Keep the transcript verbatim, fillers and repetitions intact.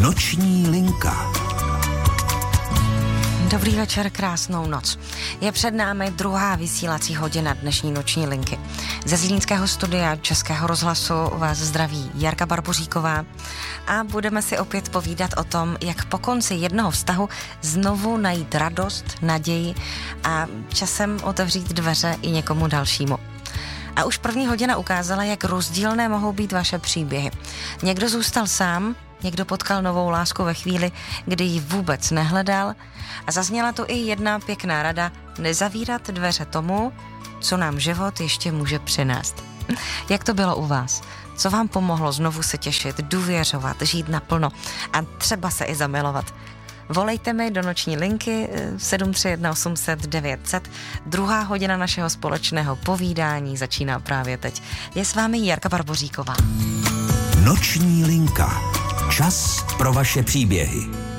Noční linka. Dobrý večer, krásnou noc. Je před námi druhá vysílací hodina dnešní noční linky. Ze Zlínského studia Českého rozhlasu vás zdraví Jarka Barboříková a budeme si opět povídat o tom, jak po konci jednoho vztahu znovu najít radost, naději a časem otevřít dveře i někomu dalšímu. A už první hodina ukázala, jak rozdílné mohou být vaše příběhy. Někdo zůstal sám, někdo potkal novou lásku ve chvíli, kdy ji vůbec nehledal a zazněla tu i jedna pěkná rada: nezavírat dveře tomu, co nám život ještě může přinést. Jak to bylo u vás? Co vám pomohlo znovu se těšit, důvěřovat, žít naplno a třeba se i zamilovat? Volejte mi do noční linky sedm tři jedna osm set devět set. Druhá hodina našeho společného povídání začíná právě teď. Je s vámi Jarka Barboříková. Noční linka. Čas pro vaše příběhy.